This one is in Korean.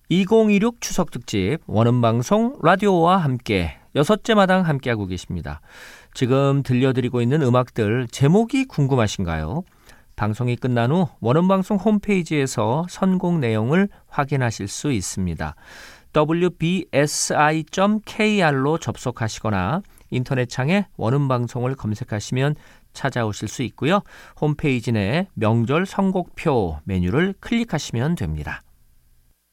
2016 추석 특집 원음방송 라디오와 함께 6째 마당 함께하고 계십니다. 지금 들려드리고 있는 음악들 제목이 궁금하신가요? 방송이 끝난 후 원음방송 홈페이지에서 선곡 내용을 확인하실 수 있습니다. wbsi.kr로 접속하시거나 인터넷창에 원음방송을 검색하시면 찾아오실 수 있고요. 홈페이지 내 명절 선곡표 메뉴를 클릭하시면 됩니다.